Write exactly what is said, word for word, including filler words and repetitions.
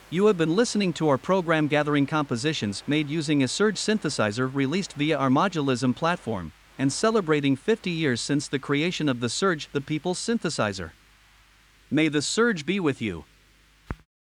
You have been listening to our program gathering compositions made using a Surge synthesizer released via our Modulism platform, and celebrating fifty years since the creation of the Surge, the People's Synthesizer. May the Surge be with you.